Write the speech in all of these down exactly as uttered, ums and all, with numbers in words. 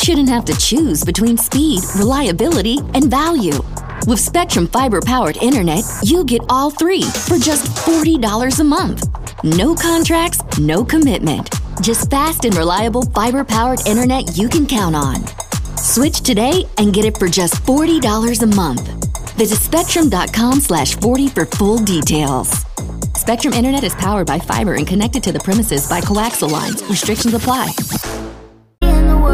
shouldn't have to choose between speed, reliability, and value. With Spectrum Fiber-powered internet, you get all three for just forty dollars a month. No contracts, no commitment. Just fast and reliable fiber-powered internet you can count on. Switch today and get it for just forty dollars a month. Visit spectrum.com slash 40 for full details. Spectrum Internet is powered by fiber and connected to the premises by coaxial lines. Restrictions apply. In the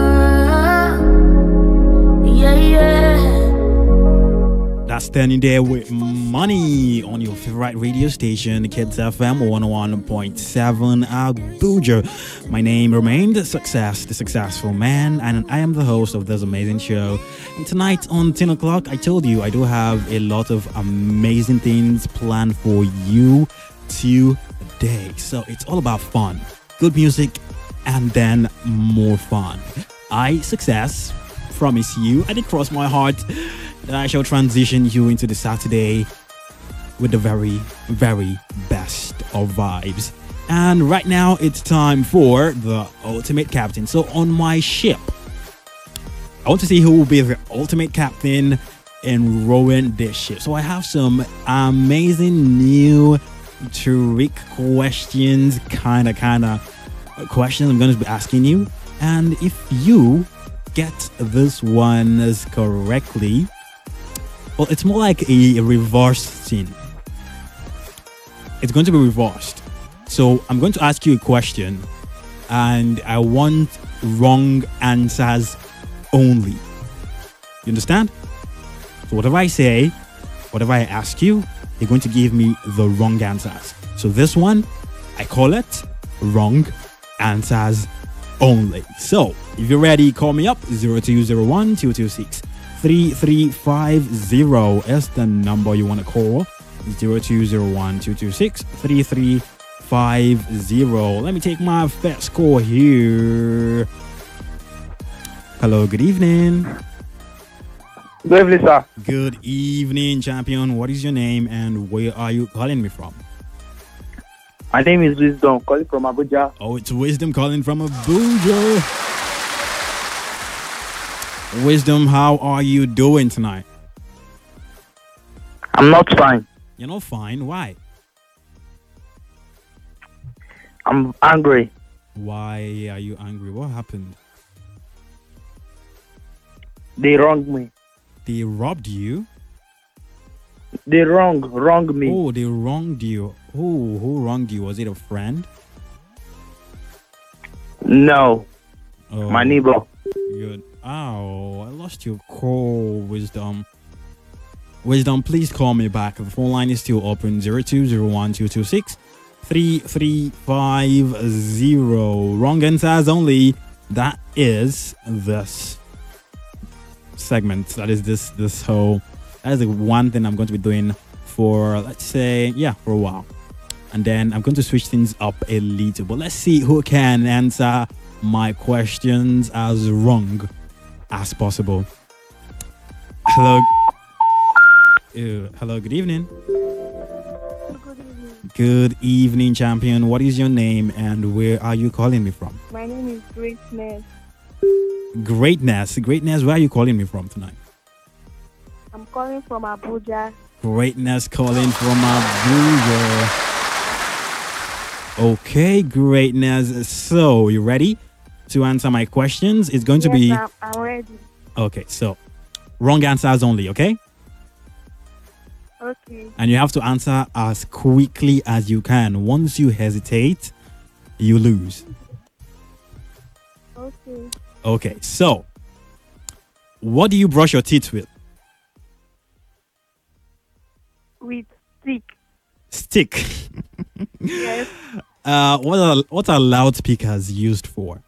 world, yeah, yeah. That's Standing There with Money on your favorite radio station, Kids F M one oh one point seven Abuja. My name remained Success, the Successful Man, and I am the host of this amazing show. And tonight on ten o'clock, I told you I do have a lot of amazing things planned for you today. So it's all about fun, good music, and then more fun. I, Success, promise you, I did cross my heart that I shall transition you into the Saturday with the very, very best of vibes. And right now, it's time for the Ultimate Captain. So on my ship, I want to see who will be the Ultimate Captain in rowing this ship. So I have some amazing new trick questions, kind of, kind of questions I'm going to be asking you. And if you get this one correctly, well, it's more like a reverse thing. It's going to be reversed. So I'm going to ask you a question, and I want wrong answers only. You understand? So whatever I say, whatever I ask you, you're going to give me the wrong answers. So this one, I call it wrong answers only. So if you're ready, call me up. zero two zero one, two two six, three three five zero is the number you want to call. zero two zero one, two two six, three three five zero. Let me take my first call here. Hello, good evening. Good evening, sir. Good evening, champion. What is your name and where are you calling me from? My name is Wisdom, calling from Abuja. Oh, it's Wisdom calling from Abuja. Wisdom, how are you doing tonight? I'm not fine. You're not fine. Why? I'm angry. Why are you angry? What happened? They wronged me. They robbed you? They wrong, wronged me. Oh, they wronged you. Who who wronged you? Was it a friend? No, Oh, my neighbor. Good. Ow, I lost your call, Wisdom. Wisdom, please call me back. The phone line is still open. zero two zero one, two two six, three three five zero. Wrong answers only. That is this segment. That is this this whole. That is the one thing I'm going to be doing for, let's say, yeah, for a while. And then I'm going to switch things up a little. But let's see who can answer my questions as wrong as possible. Hello. Ew. Hello, good evening. Good evening. Good evening, champion. What is your name and where are you calling me from? My name is Greatness. Greatness. Greatness, where are you calling me from tonight? I'm calling from Abuja. Greatness calling from Abuja. Okay, greatness. So, you ready to answer my questions? It's going to yes, be... I'm, I'm ready. Okay, so wrong answers only, okay? Okay. And you have to answer as quickly as you can. Once you hesitate, you lose. Okay. Okay, so what do you brush your teeth with? With stick. Stick. Yes. Uh, what are what are loudspeakers used for?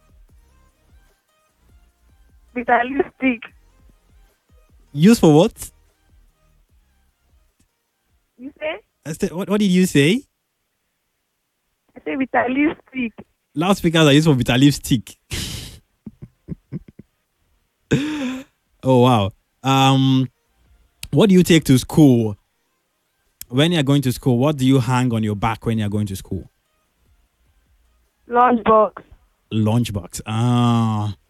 With a lipstick. Used for what? You say? I said- What, what did you say? I say with a lipstick. Loudspeakers are used for bitter lipstick. Oh wow. Um, what do you take to school? When you're going to school, what do you hang on your back when you're going to school? Lunchbox. Lunchbox. Ah,